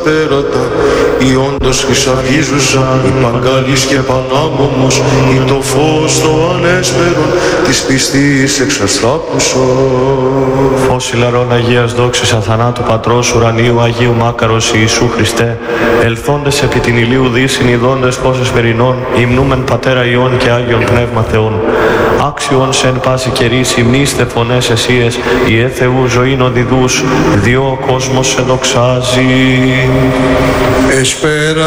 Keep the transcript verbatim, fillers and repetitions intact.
πέρατα, η όντως χρυσαυγίζουσα, η παγκάλης και πανάμωμος, ή το φως το ανέσπερον, της πιστής εξαστράπουσον. Φως ηλαρών Αγίας δόξης αθανάτου Πατρός ουρανίου Αγίου Μάκαρος Ιησού Χριστέ, ελθόντες επί την ηλίου δύσιν ειδώντες φως εσπερινών, υμνούμεν Πατέρα Υιών και Άγιον Πνεύμα Θεόν. Άξιον σε εν πάση καιρής υμνήστε φωνές εσίες, ιε Θεού ζωήν οδηδούς, διό ο κόσμος σε δοξάζει. Εσπέρα